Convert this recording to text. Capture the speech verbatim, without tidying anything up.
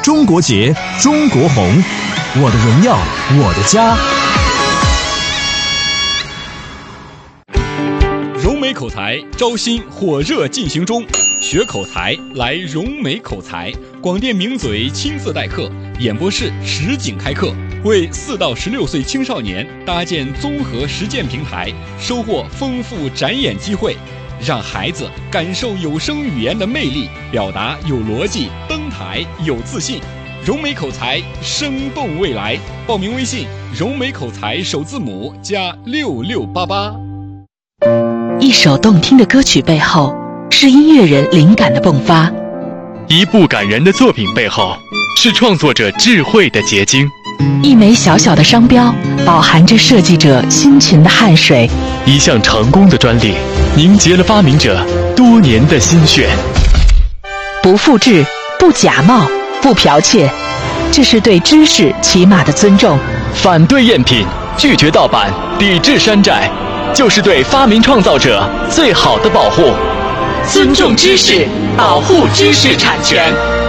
中国结，中国红，我的荣耀，我的家。 融美口才招新火热进行中，学口才来融美口才，广电名嘴亲自代课，演播室实景开课，为四到十六岁青少年搭建综合实践平台，收获丰富展演机会，让孩子感受有声语言的魅力，表达有逻辑，登台有自信。融美口才，生动未来。报名微信：融美口才首字母加六六八八。 一首动听的歌曲背后，是音乐人灵感的迸发； 一部感人的作品背后，是创作者智慧的结晶； 一枚小小的商标，饱含着设计者辛勤的汗水； 一项成功的专利，凝结了发明者多年的心血。 不复制，不假冒，不剽窃，这是对知识起码的尊重。 反对赝品，拒绝盗版，抵制山寨，就是对发明创造者最好的保护。 尊重知识，保护知识产权。